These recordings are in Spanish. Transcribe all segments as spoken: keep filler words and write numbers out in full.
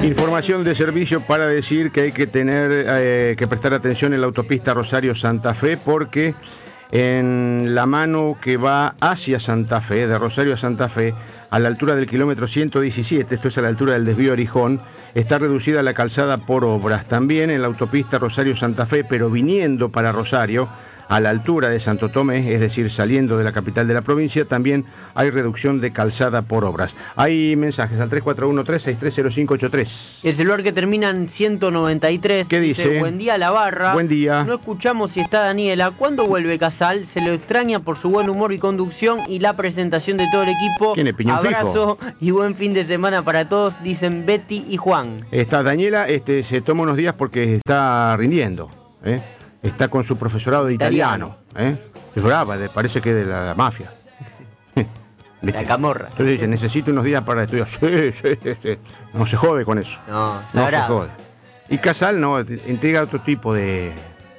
Información de servicio para decir que hay que tener eh, que prestar atención en la autopista Rosario-Santa Fe, porque en la mano que va hacia Santa Fe, de Rosario a Santa Fe, a la altura del kilómetro ciento diecisiete, esto es a la altura del desvío Orijón, está reducida la calzada por obras. También en la autopista Rosario-Santa Fe, pero viniendo para Rosario, a la altura de Santo Tomé, es decir, saliendo de la capital de la provincia, también hay reducción de calzada por obras. Hay mensajes al tres cuatro uno, tres seis tres cero cinco ocho tres. El celular que termina en ciento noventa y tres. ¿Qué dice? dice? Buen día, La Barra. Buen día. No escuchamos si está Daniela. ¿Cuándo vuelve Casal? Se lo extraña por su buen humor y conducción y la presentación de todo el equipo. ¿Tiene piñón Abrazo fijo? Y buen fin de semana para todos, dicen Betty y Juan. Está Daniela, este, se toma unos días porque está rindiendo, ¿eh? Está con su profesorado de italiano, italiano ¿eh? Es brava, parece que es de la, la mafia. La camorra. Entonces dice, necesito unos días para estudiar. Sí, sí, sí. No se jode con eso. No, no se jode. Y Casal no, entrega otro tipo de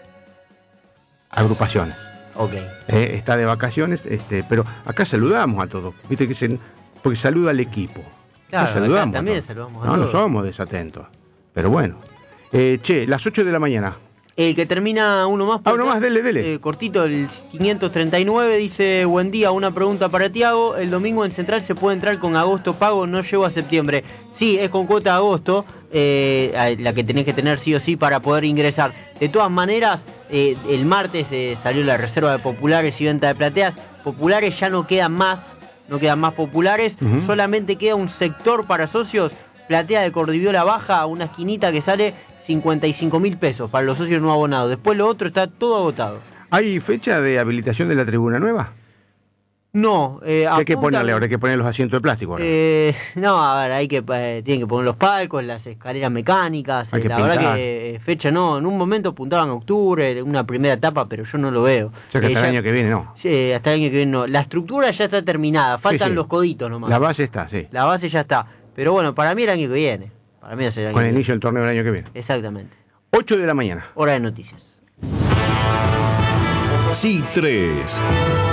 agrupaciones. Ok. Eh, está de vacaciones, este, pero acá saludamos a todos, viste que se, porque saluda al equipo. Claro, acá saludamos acá también a saludamos a no, todos. No somos desatentos. Pero bueno. Eh, che, las ocho de la mañana. El que termina uno más. Ah, uno más, dele, dele. Eh, cortito, el quinientos treinta y nueve dice, buen día, una pregunta para Tiago. El domingo en Central se puede entrar con agosto pago, no llego a septiembre. Sí, es con cuota de agosto, eh, la que tenés que tener sí o sí para poder ingresar. De todas maneras, eh, el martes eh, salió la reserva de populares y venta de plateas. Populares ya no quedan más, no quedan más populares. Uh-huh. Solamente queda un sector para socios. Platea de Cordiviola Baja, una esquinita que sale cincuenta y cinco mil pesos para los socios no abonados. Después lo otro está todo agotado. ¿Hay fecha de habilitación de la tribuna nueva? No. Eh, hay que ponerle ahora, hay que poner los asientos de plástico. Eh, no, a ver, hay que, eh, tienen que poner los palcos, las escaleras mecánicas. Eh, la pintar. Verdad que eh, fecha no, en un momento apuntaban a octubre, una primera etapa, pero yo no lo veo. O sea que eh, hasta ya, el año que viene no. Sí, hasta el año que viene no. La estructura ya está terminada, faltan sí, sí. los coditos nomás. La base está, sí. La base ya está. Pero bueno, para mí el año que viene. Para mí el año Con el que inicio viene. del torneo del año que viene. Exactamente. ocho de la mañana. Hora de noticias. C tres.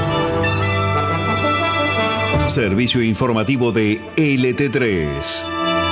Servicio informativo de L T tres.